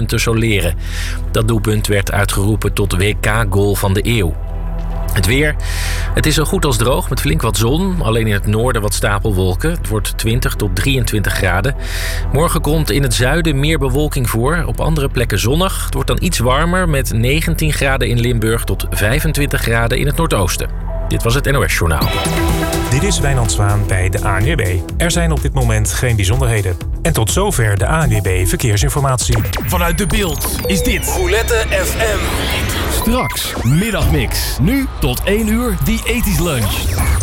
te soleren. Dat doelpunt werd uitgeroepen tot WK-goal van de eeuw. Het weer. Het is zo goed als droog met flink wat zon. Alleen in het noorden wat stapelwolken. Het wordt 20 tot 23 graden. Morgen komt in het zuiden meer bewolking voor. Op andere plekken zonnig. Het wordt dan iets warmer met 19 graden in Limburg tot 25 graden in het noordoosten. Dit was het NOS Journaal. Dit is Wijnand Zwaan bij de ANWB. Er zijn op dit moment geen bijzonderheden. En tot zover de ANWB Verkeersinformatie. Vanuit De Bilt is dit Roulette FM. Straks Middagmix. Nu tot 1 uur, The 80s Lunch.